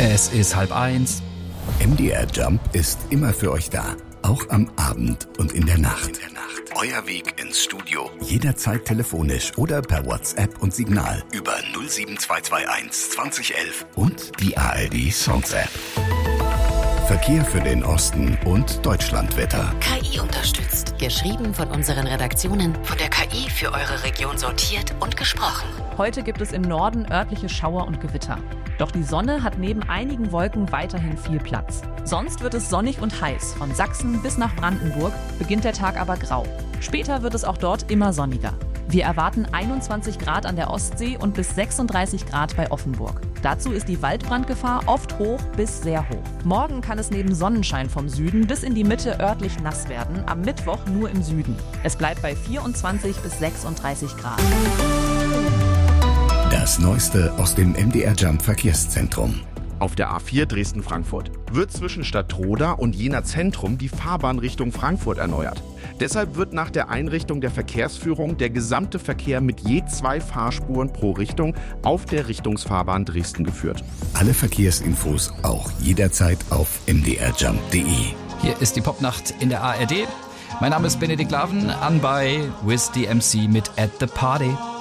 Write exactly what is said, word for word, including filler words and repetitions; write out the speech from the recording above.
Es ist halb eins. M D R Jump ist immer für euch da. Auch am Abend und in der Nacht. In der Nacht. Euer Weg ins Studio. Jederzeit telefonisch oder per WhatsApp und Signal. Über null sieben zwei zwei eins zwanzig elf und die A R D Songs App. Verkehr für den Osten und Deutschlandwetter. K I unterstützt. Geschrieben von unseren Redaktionen. Von der K I für eure Region sortiert und gesprochen. Heute gibt es im Norden örtliche Schauer und Gewitter. Doch die Sonne hat neben einigen Wolken weiterhin viel Platz. Sonst wird es sonnig und heiß. Von Sachsen bis nach Brandenburg beginnt der Tag aber grau. Später wird es auch dort immer sonniger. Wir erwarten einundzwanzig Grad an der Ostsee und bis sechsunddreißig Grad bei Offenburg. Dazu ist die Waldbrandgefahr oft hoch bis sehr hoch. Morgen kann es neben Sonnenschein vom Süden bis in die Mitte örtlich nass werden, am Mittwoch nur im Süden. Es bleibt bei vierundzwanzig bis sechsunddreißig Grad. Das Neueste aus dem M D R Jump Verkehrszentrum. Auf der A vier Dresden-Frankfurt wird zwischen Stadtroda und Jena Zentrum die Fahrbahn Richtung Frankfurt erneuert. Deshalb wird nach der Einrichtung der Verkehrsführung der gesamte Verkehr mit je zwei Fahrspuren pro Richtung auf der Richtungsfahrbahn Dresden geführt. Alle Verkehrsinfos auch jederzeit auf m d r jump punkt d e. Hier ist die Popnacht in der A R D. Mein Name ist Benedikt Laven, an bei With the M C mit At the Party.